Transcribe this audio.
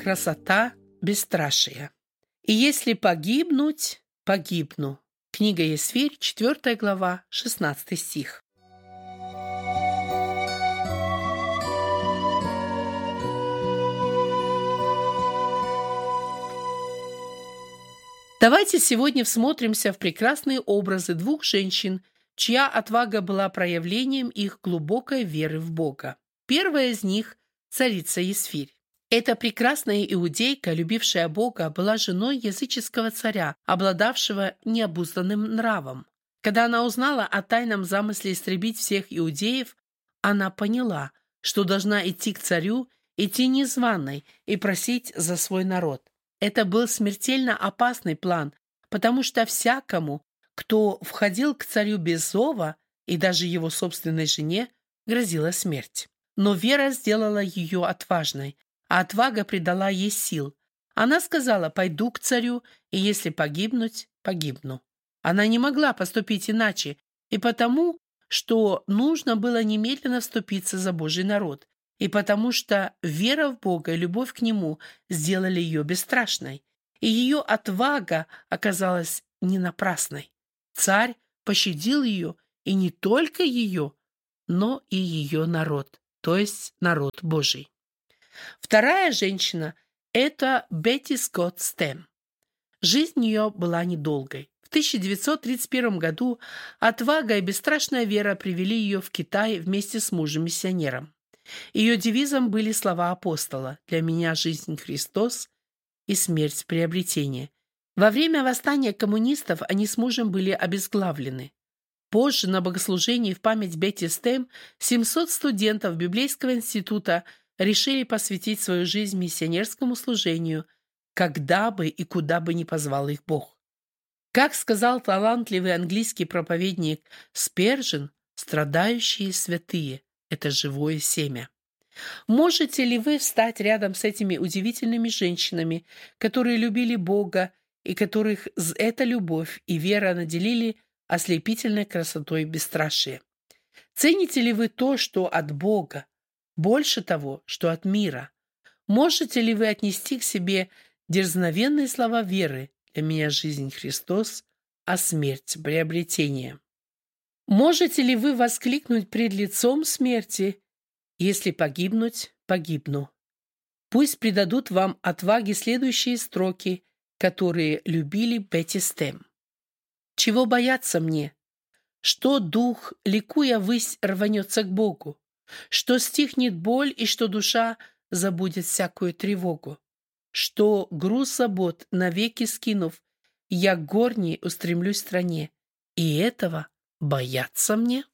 красота бесстрашия. И если погибнуть, погибну. Книга Есфирь, 4 глава, 16 стих. Давайте сегодня всмотримся в прекрасные образы двух женщин, чья отвага была проявлением их глубокой веры в Бога. Первая из них – царица Есфирь. Эта прекрасная иудейка, любившая Бога, была женой языческого царя, обладавшего необузданным нравом. Когда она узнала о тайном замысле истребить всех иудеев, она поняла, что должна идти к царю, идти незваной и просить за свой народ. Это был смертельно опасный план, потому что всякому, кто входил к царю без зова, и даже его собственной жене, грозила смерть. Но вера сделала ее отважной, а отвага придала ей сил. Она сказала: «Пойду к царю, и если погибнуть, погибну». Она не могла поступить иначе, и потому, что нужно было немедленно вступиться за Божий народ, и потому что вера в Бога и любовь к Нему сделали ее бесстрашной, и ее отвага оказалась не напрасной. Царь пощадил ее, и не только ее, но и ее народ, то есть народ Божий. Вторая женщина – это Бетти Скотт Стэм. Жизнь ее была недолгой. В 1931 году отвага и бесстрашная вера привели ее в Китай вместе с мужем-миссионером. Ее девизом были слова апостола: «Для меня жизнь Христос и смерть приобретение». Во время восстания коммунистов они с мужем были обезглавлены. Позже на богослужении в память Бетти Стэм 700 студентов Библейского института решили посвятить свою жизнь миссионерскому служению, когда бы и куда бы ни позвал их Бог. Как сказал талантливый английский проповедник Спержен, страдающие святые – это живое семя. Можете ли вы встать рядом с этими удивительными женщинами, которые любили Бога и которых эта любовь и вера наделили ослепительной красотой бесстрашия? Цените ли вы то, что от Бога, больше того, что от мира? Можете ли вы отнести к себе дерзновенные слова веры: «Для меня жизнь Христос, а смерть приобретение»? Можете ли вы воскликнуть пред лицом смерти: «Если погибнуть, погибну»? Пусть придадут вам отваги следующие строки, которые любили Бетти Стэм. «Чего бояться мне? Что дух, ликуя ввысь, рванется к Богу? Что стихнет боль, и что душа забудет всякую тревогу? Что груз забот навеки скинув, я к горней устремлюсь стране, и этого бояться мне?»